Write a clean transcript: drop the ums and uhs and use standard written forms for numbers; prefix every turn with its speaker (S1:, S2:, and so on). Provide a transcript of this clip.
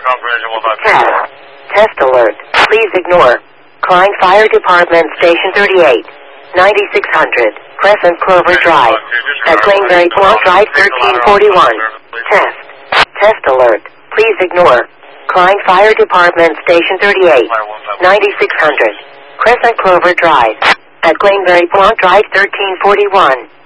S1: Test. Test alert. Please ignore. Klein Fire Department, Station 38. 9600. Crescent Clover Drive. At Greenberry Bluff Drive 1341. Test. Test alert. Please ignore. Klein Fire Department, Station 38. 9600. Crescent Clover Drive. At Greenberry Bluff Drive 1341.